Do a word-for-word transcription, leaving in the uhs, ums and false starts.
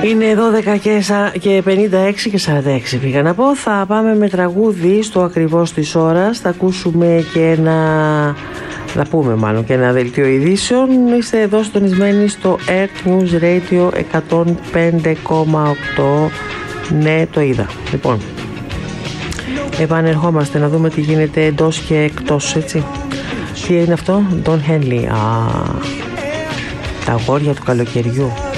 Είναι δώδεκα και πενήντα έξι και σαράντα έξι πήγα να πω. Θα πάμε με τραγούδι στο ακριβώς της ώρας. Θα ακούσουμε και ένα, θα πούμε μάλλον και ένα δελτίο ειδήσεων. Είστε εδώ συντονισμένοι στο Earth News Radio εκατόν πέντε κόμμα οκτώ. Ναι, το είδα. Λοιπόν, επανερχόμαστε να δούμε τι γίνεται εντός και εκτός, έτσι. Τι είναι αυτό? Don Henley. Α, τα αγόρια του καλοκαιριού.